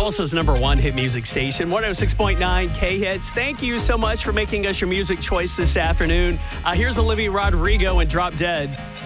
Tulsa's #1 hit music station, 106.9 K-Hits. Thank you so much for making us your music choice this afternoon. Here's Olivia Rodrigo and Drop Dead.